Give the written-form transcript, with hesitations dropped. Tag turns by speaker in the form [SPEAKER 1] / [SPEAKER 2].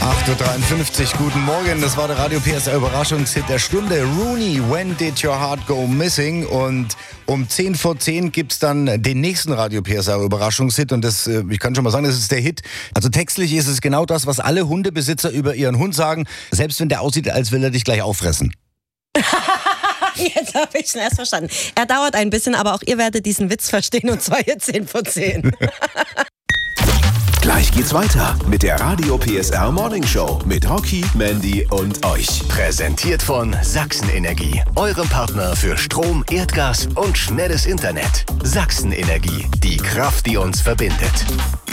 [SPEAKER 1] 8.53 Uhr, guten Morgen. Das war der Radio PSR Überraschungshit der Stunde. Rooney, When Did Your Heart Go Missing? Und um 10 vor 10 gibt's dann den nächsten Radio PSR Überraschungshit. Und das, ich kann schon mal sagen, das ist der Hit. Also textlich ist es genau das, was alle Hundebesitzer über ihren Hund sagen. Selbst wenn der aussieht, als will er dich gleich auffressen.
[SPEAKER 2] Jetzt habe ich es erst verstanden. Er dauert ein bisschen, aber auch ihr werdet diesen Witz verstehen. Und zwar hier 10 vor 10.
[SPEAKER 3] Gleich geht's weiter mit der Radio PSR Morning Show mit Rocky, Mandy und euch.
[SPEAKER 4] Präsentiert von Sachsen-Energie, eurem Partner für Strom, Erdgas und schnelles Internet. Sachsen-Energie, die Kraft, die uns verbindet.